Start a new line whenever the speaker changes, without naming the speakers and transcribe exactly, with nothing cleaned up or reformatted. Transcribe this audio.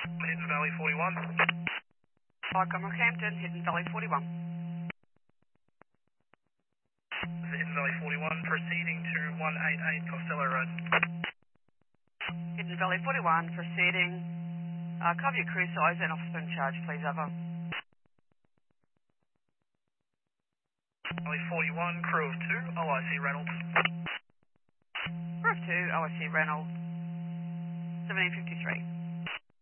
Hidden Valley forty-one.
Like I'm Rockhampton, Hidden Valley forty-one.
Hidden Valley forty-one, proceeding to one eighty-eight Costello Road.
Hidden Valley forty-one, proceeding. Uh, cover your crew size and officer in charge, please, over.
Valley forty-one, crew of two, O I C Reynolds.
Crew of two, O I C Reynolds, seventeen fifty-three.